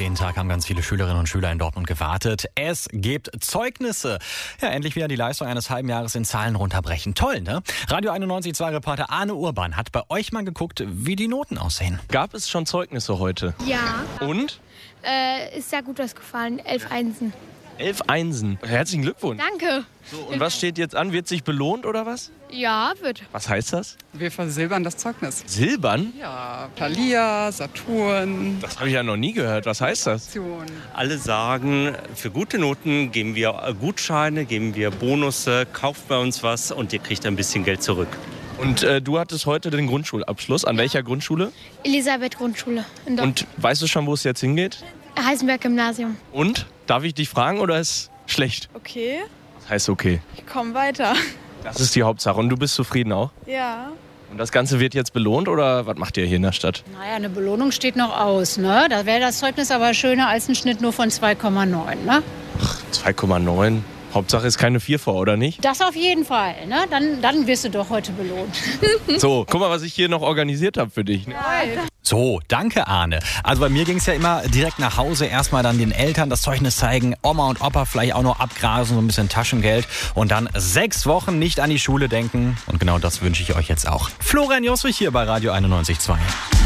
den Tag haben ganz viele Schülerinnen und Schüler in Dortmund gewartet. Es gibt Zeugnisse. Ja, endlich wieder die Leistung eines halben Jahres in Zahlen runterbrechen. Toll, ne? Radio 91.2 Reporter Arne Urban hat bei euch mal geguckt, wie die Noten aussehen. Gab es schon Zeugnisse heute? Ja. Und? Ist sehr gut ausgefallen. 11 Einsen. 11 Einsen. Herzlichen Glückwunsch. Danke. So, und was steht jetzt an? Wird sich belohnt oder was? Ja, wird. Was heißt das? Wir versilbern das Zeugnis. Silbern? Ja, Thalia, Saturn. Das habe ich ja noch nie gehört. Was heißt das? Alle sagen, für gute Noten geben wir Gutscheine, geben wir Bonusse, kauft bei uns was und ihr kriegt ein bisschen Geld zurück. Und du hattest heute den Grundschulabschluss. An welcher Grundschule? Elisabeth Grundschule in Dortmund. Und weißt du schon, wo es jetzt hingeht? Heisenberg Gymnasium. Und? Darf ich dich fragen oder ist schlecht? Okay, Was heißt okay? ich komme weiter. Das ist die Hauptsache. Und du bist zufrieden auch? Ja. Und das Ganze wird jetzt belohnt oder was macht ihr hier in der Stadt? Naja, eine Belohnung steht noch aus, ne? Da wäre das Zeugnis aber schöner als ein Schnitt nur von 2,9, ne? 2,9. Hauptsache ist keine 4 vor, oder nicht? Das auf jeden Fall, ne? Dann wirst du doch heute belohnt. So, guck mal, was ich hier noch organisiert habe für dich. So, danke Arne. Also bei mir ging es ja immer direkt nach Hause, erstmal dann den Eltern das Zeugnis zeigen, Oma und Opa vielleicht auch noch abgrasen, so ein bisschen Taschengeld und dann 6 Wochen nicht an die Schule denken. Und genau das wünsche ich euch jetzt auch. Florian Joswig hier bei Radio 91.2.